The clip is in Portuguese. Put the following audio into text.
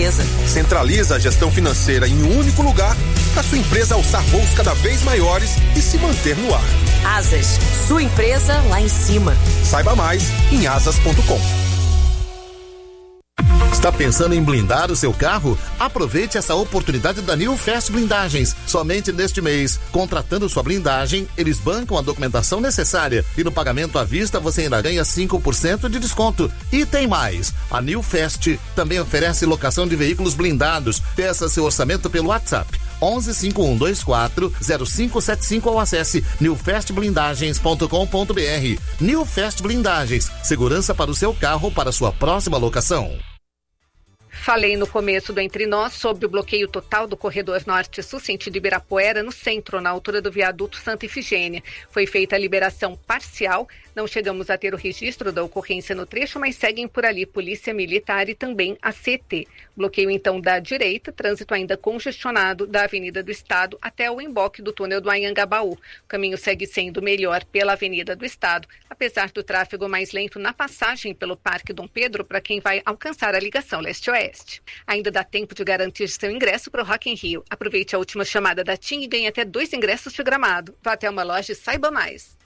empresa. Centraliza a gestão financeira em um único lugar para sua empresa alçar voos cada vez maiores e se manter no ar. Asas, sua empresa lá em cima. Saiba mais em asas.com. Está pensando em blindar o seu carro? Aproveite essa oportunidade da New Fast Blindagens. Somente neste mês, contratando sua blindagem, eles bancam a documentação necessária e no pagamento à vista você ainda ganha 5% de desconto. E tem mais, a New Fast também oferece locação de veículos blindados. Peça seu orçamento pelo WhatsApp 11 5124 0575 ou acesse newfastblindagens.com.br. New Fast Blindagens, segurança para o seu carro para sua próxima locação. Falei no começo do Entre Nós sobre o bloqueio total do corredor norte-sul sentido Ibirapuera, no centro, na altura do viaduto Santa Ifigênia. Foi feita a liberação parcial, não chegamos a ter o registro da ocorrência no trecho, mas seguem por ali Polícia Militar e também a CT. Bloqueio então da direita, trânsito ainda congestionado da Avenida do Estado até o emboque do túnel do Anhangabaú. O caminho segue sendo melhor pela Avenida do Estado, apesar do tráfego mais lento na passagem pelo Parque Dom Pedro para quem vai alcançar a ligação leste-oeste. Ainda dá tempo de garantir seu ingresso para o Rock in Rio. Aproveite a última chamada da TIM e ganhe até 2 ingressos de Gramado. Vá até uma loja e saiba mais.